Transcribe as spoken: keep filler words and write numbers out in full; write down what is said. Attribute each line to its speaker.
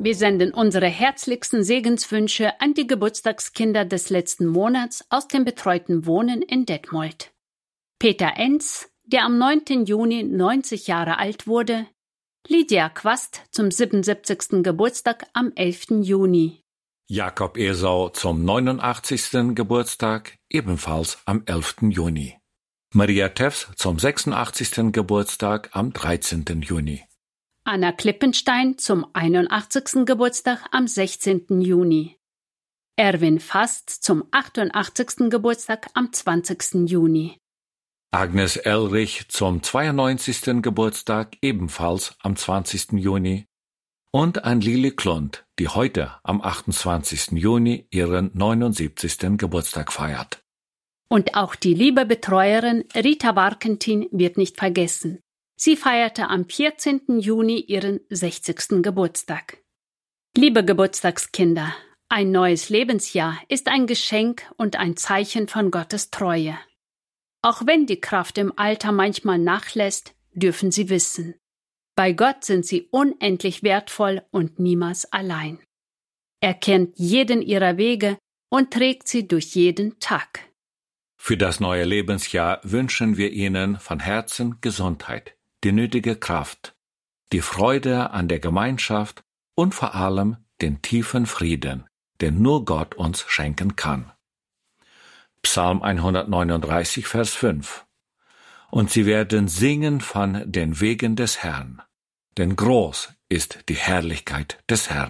Speaker 1: Wir senden unsere herzlichsten Segenswünsche an die Geburtstagskinder des letzten Monats aus dem betreuten Wohnen in Detmold. Peter Enz, der am neunten Juni neunzig Jahre alt wurde, Lydia Quast zum siebenundsiebzigsten Geburtstag am elften Juni.
Speaker 2: Jakob Esau zum neunundachtzigsten Geburtstag, ebenfalls am elften Juni. Maria Teffs zum sechsundachtzigsten Geburtstag am dreizehnten Juni.
Speaker 1: Anna Klippenstein zum einundachtzigsten Geburtstag am sechzehnten Juni. Erwin Fast zum achtundachtzigsten Geburtstag am zwanzigsten Juni.
Speaker 2: Agnes Elrich zum zweiundneunzigsten Geburtstag, ebenfalls am zwanzigsten Juni. Und an Lili Klund, die heute am achtundzwanzigsten Juni ihren neunundsiebzigsten Geburtstag feiert.
Speaker 1: Und auch die liebe Betreuerin Rita Barkentin wird nicht vergessen. Sie feierte am vierzehnten Juni ihren sechzigsten Geburtstag. Liebe Geburtstagskinder, ein neues Lebensjahr ist ein Geschenk und ein Zeichen von Gottes Treue. Auch wenn die Kraft im Alter manchmal nachlässt, dürfen Sie wissen: Bei Gott sind Sie unendlich wertvoll und niemals allein. Er kennt jeden Ihrer Wege und trägt Sie durch jeden Tag.
Speaker 2: Für das neue Lebensjahr wünschen wir Ihnen von Herzen Gesundheit, die nötige Kraft, die Freude an der Gemeinschaft und vor allem den tiefen Frieden, den nur Gott uns schenken kann. Psalm hundertneununddreißig, Vers fünf. Und sie werden singen von den Wegen des Herrn, denn groß ist die Herrlichkeit des Herrn.